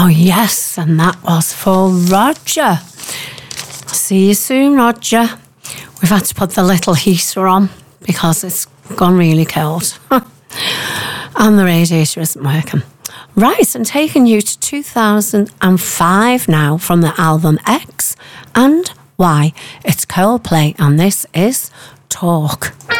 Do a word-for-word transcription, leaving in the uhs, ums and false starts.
yes, and that was for Roger. See you soon, Roger. We've had to put the little heater on because it's gone really cold. And the radiator isn't working. Right, and taking you to two thousand five now from the album X and Y. It's Coldplay, and this is Talk.